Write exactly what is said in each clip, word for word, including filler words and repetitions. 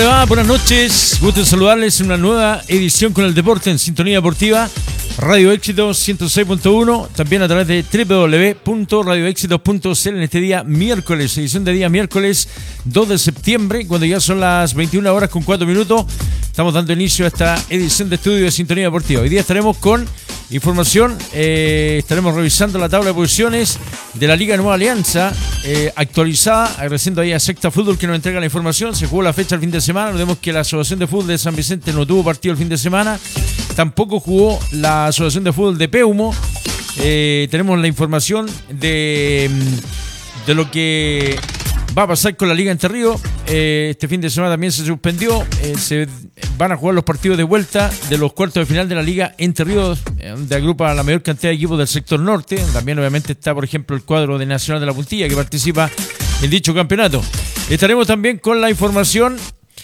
va? Buenas noches. Gusto en saludarles en una nueva edición con el deporte en Sintonía Deportiva. Radio Éxitos ciento seis punto uno, también a través de doble u doble u doble u punto radio éxitos punto c l en este día miércoles, edición de día miércoles dos de septiembre, cuando ya son las veintiuna horas con cuatro minutos. Estamos dando inicio a esta edición de estudio de Sintonía Deportiva. Hoy día estaremos con información, eh, estaremos revisando la tabla de posiciones de la Liga Nueva Alianza, eh, actualizada, agradeciendo ahí a Secta Fútbol que nos entrega la información. Se jugó la fecha el fin de semana, vemos que la Asociación de Fútbol de San Vicente no tuvo partido el fin de semana, tampoco jugó la Asociación de Fútbol de Peumo. Eh, tenemos la información de, de lo que va a pasar con la Liga Entre Ríos. Eh, este fin de semana también se suspendió. Eh, se van a jugar los partidos de vuelta de los cuartos de final de la Liga Entre Ríos, eh, donde agrupa la mayor cantidad de equipos del sector norte. También obviamente está, por ejemplo, el cuadro de Nacional de la Puntilla, que participa en dicho campeonato. Estaremos también con la información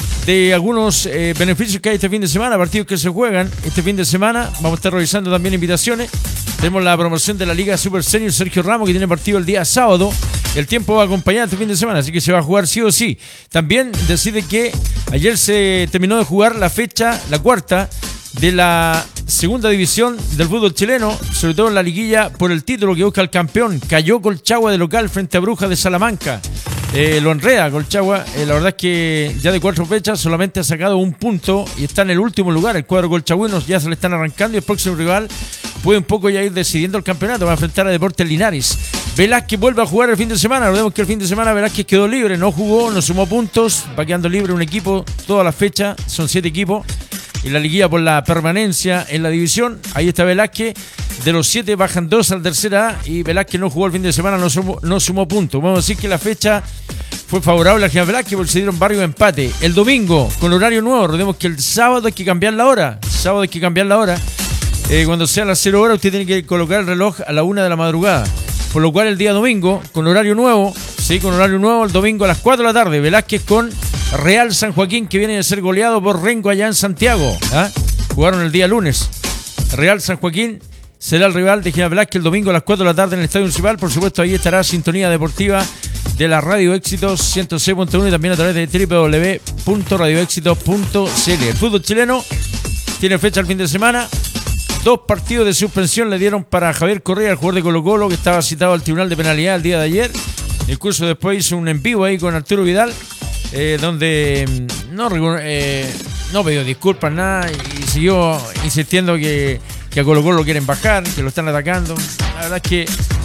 de algunos eh, beneficios que hay este fin de semana, partidos que se juegan este fin de semana. Vamos a estar revisando también invitaciones. Tenemos la promoción de la Liga Super Senior Sergio Ramos, que tiene partido el día sábado. El tiempo va a acompañar este fin de semana, así que se va a jugar sí o sí. También decide que ayer se terminó de jugar la fecha, la cuarta, de la segunda división del fútbol chileno, sobre todo en la liguilla por el título que busca el campeón. Cayó Colchagua de local frente a Brujas de Salamanca. Eh, lo enreda Colchagua. Eh, la verdad es que ya de cuatro fechas solamente ha sacado un punto y está en el último lugar. El cuadro colchagüino ya se le están arrancando y el próximo rival puede un poco ya ir decidiendo el campeonato. Va a enfrentar a Deportes Linares. Velázquez vuelve a jugar el fin de semana. Recordemos que el fin de semana Velázquez quedó libre, no jugó, no sumó puntos, va quedando libre un equipo toda la fecha, son siete equipos. Y la liguilla por la permanencia en la división, ahí está Velázquez. De los siete bajan dos al tercera A y Velázquez no jugó el fin de semana, no sumó, no sumó puntos. Vamos a decir que la fecha fue favorable a General Velázquez porque se dieron varios empates. El domingo, con horario nuevo, recordemos que el sábado hay que cambiar la hora. El sábado hay que cambiar la hora. Eh, cuando sea las cero horas, usted tiene que colocar el reloj a la una de la madrugada. Por lo cual el día domingo, con horario nuevo, sí, con horario nuevo, el domingo a las cuatro de la tarde, Velázquez con Real San Joaquín, que viene de ser goleado por Rengo allá en Santiago. ¿Ah? Jugaron el día lunes. Real San Joaquín será el rival de General Velázquez el domingo a las cuatro de la tarde en el Estadio Municipal. Por supuesto, ahí estará Sintonía Deportiva de la Radio Éxitos ciento seis punto uno y también a través de doble u doble u doble u punto radio éxitos punto c l. El fútbol chileno tiene fecha el fin de semana. Dos partidos de suspensión le dieron para Javier Correa, el jugador de Colo Colo, que estaba citado al Tribunal de Penalidad el día de ayer. Incluso después hizo un en vivo ahí con Arturo Vidal, eh, donde no, eh, no pidió disculpas, nada, y siguió insistiendo que, que a Colo Colo lo quieren bajar, que lo están atacando. La verdad es que